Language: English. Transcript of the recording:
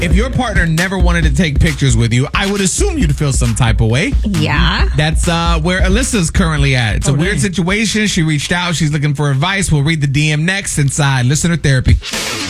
If your partner never wanted to take pictures with you, I would assume you'd feel some type of way. Yeah. That's where Alyssa's currently at. It's a weird situation. She reached out. She's looking for advice. We'll read the DM next inside Listener Therapy.